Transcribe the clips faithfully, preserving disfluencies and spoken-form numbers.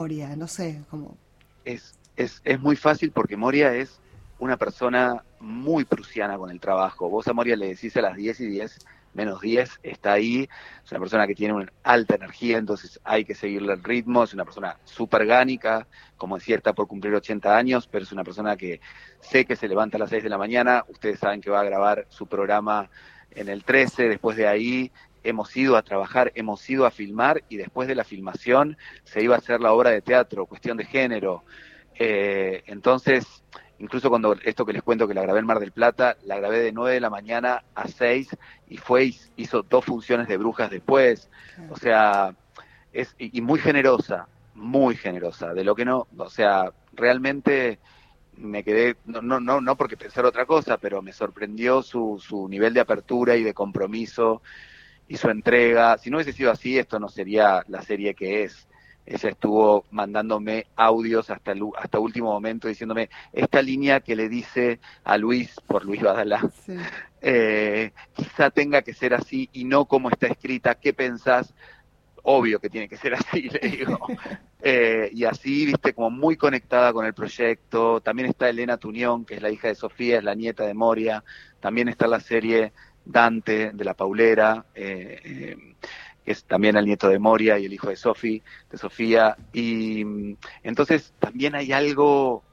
Moria? No sé, como... Es, es, es muy fácil porque Moria es una persona muy prusiana con el trabajo. Vos a Moria le decís a las diez y diez, menos diez, está ahí. Es una persona que tiene una alta energía, entonces hay que seguirle el ritmo. Es una persona súper gánica, como decía, está por cumplir ochenta años, pero es una persona que sé que se levanta a las seis de la mañana. Ustedes saben que va a grabar su programa en el trece, después de ahí hemos ido a trabajar, hemos ido a filmar, y después de la filmación se iba a hacer la obra de teatro, Cuestión de Género. Eh, entonces, incluso cuando esto que les cuento que la grabé en Mar del Plata, la grabé de nueve de la mañana a seis y fue y hizo dos funciones de brujas después. O sea, es y, y muy generosa, muy generosa, de lo que no, o sea, realmente me quedé, no, no, no, no porque pensar otra cosa, pero me sorprendió su, su nivel de apertura y de compromiso y su entrega. Si no hubiese sido así, esto no sería la serie que es. Ella estuvo mandándome audios hasta el hasta último momento diciéndome esta línea que le dice a Luis, por Luis Badalá, sí. eh, quizá tenga que ser así y no como está escrita. ¿Qué pensás? Obvio que tiene que ser así, le digo. Eh, y así, viste, como muy conectada con el proyecto. También está Elena Tuñón, que es la hija de Sofía, es la nieta de Moria. También está la serie Dante, de la Paulera, eh, eh, que es también el nieto de Moria y el hijo de Sofi, de Sofía. Y entonces también hay algo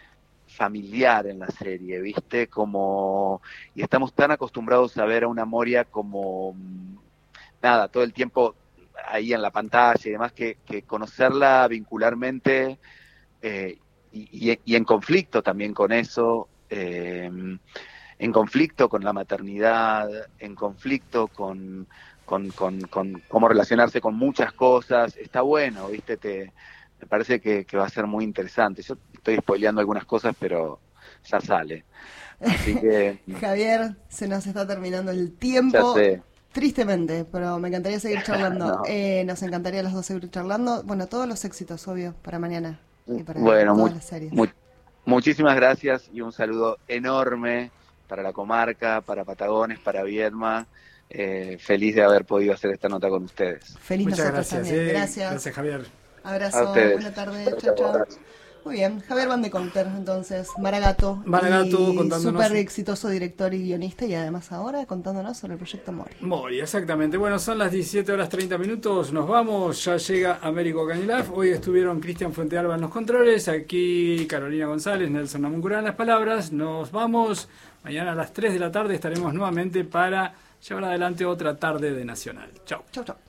familiar en la serie, viste, como, y estamos tan acostumbrados a ver a una Moria como, nada, todo el tiempo ahí en la pantalla y demás, que, que conocerla vincularmente eh, y, y, y en conflicto también con eso, eh, en conflicto con la maternidad, en conflicto con, con, con, con cómo relacionarse con muchas cosas. Está bueno, viste, te, me parece que, que va a ser muy interesante. Yo estoy spoileando algunas cosas, pero ya sale. Así que Javier, se nos está terminando el tiempo. Ya sé. Tristemente, pero me encantaría seguir charlando. No. eh, nos encantaría los dos seguir charlando. Bueno, todos los éxitos, obvio, para mañana y para bueno, todas mu- las series. mu- muchísimas gracias y un saludo enorme para la comarca, para Patagones, para Viedma. Eh, feliz de haber podido hacer esta nota con ustedes. Feliz Muchas nosotros gracias. también. eh. Gracias. Gracias, Javier. Abrazo. A ustedes. Buena tarde. Chao, chao. Muy bien, Javier Van de Conter, entonces, Maragato. Maragato y contándonos. súper exitoso director y guionista, y además ahora contándonos sobre el proyecto Moria. Moria, exactamente. Bueno, son las diecisiete horas treinta minutos. Nos vamos. Ya llega Américo Canilaf. Hoy estuvieron Cristian Fuentealba en los controles. Aquí Carolina González, Nelson Namuncurá en las palabras. Nos vamos. Mañana a las tres de la tarde estaremos nuevamente para llevar adelante otra tarde de Nacional. Chau. Chau, chau.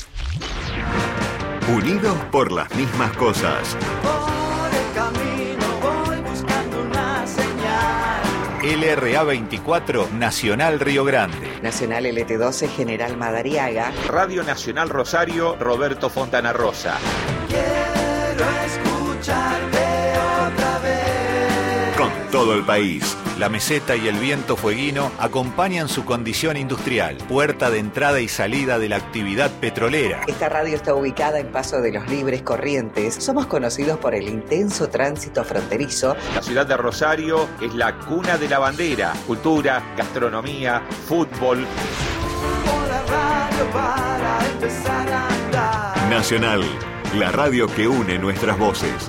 Unidos por las mismas cosas. Camino voy buscando una señal. L R A veinticuatro Nacional Río Grande. Nacional L T doce General Madariaga. Radio Nacional Rosario Roberto Fontana Rosa. Quiero escucharte otra vez. Con todo el país. La meseta y el viento fueguino acompañan su condición industrial, puerta de entrada y salida de la actividad petrolera. Esta radio está ubicada en Paso de los Libres Corrientes. Somos conocidos por el intenso tránsito fronterizo. La ciudad de Rosario es la cuna de la bandera, cultura, gastronomía, fútbol. Por la radio para empezar a andar. Nacional, la radio que une nuestras voces.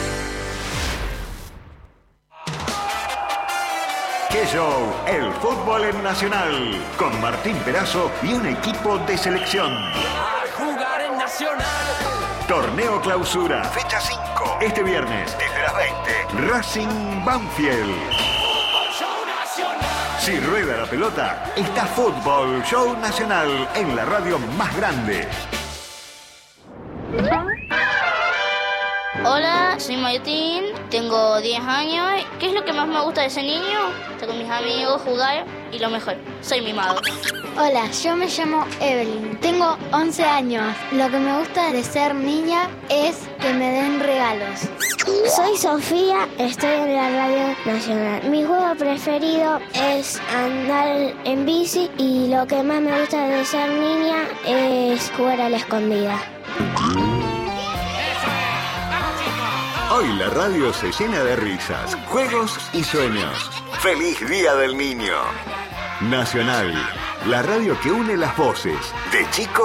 ¡Qué show! El fútbol en Nacional, con Martín Perazo y un equipo de selección. A jugar en Nacional. Torneo Clausura, fecha cinco. Este viernes, desde las veinte. Racing Banfield. Show Nacional. Si rueda la pelota, está Fútbol Show Nacional en la radio más grande. Hola, soy Martín, tengo diez años. ¿Qué es lo que más me gusta de ese niño? Estar con mis amigos, jugar y lo mejor, soy mimado. Hola, yo me llamo Evelyn, tengo once años. Lo que me gusta de ser niña es que me den regalos. Soy Sofía, estoy en la Radio Nacional. Mi juego preferido es andar en bici y lo que más me gusta de ser niña es jugar a la escondida. Hoy la radio se llena de risas, juegos y sueños. ¡Feliz Día del Niño! Nacional, la radio que une las voces de chicos